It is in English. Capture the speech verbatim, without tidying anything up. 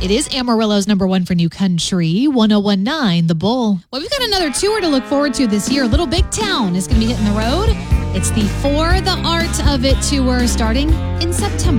It is Amarillo's number one for new country, one oh one point nine The Bull. Well, we've got another tour to look forward to this year. Little Big Town is going to be hitting the road. It's the For the Art of It tour starting in September.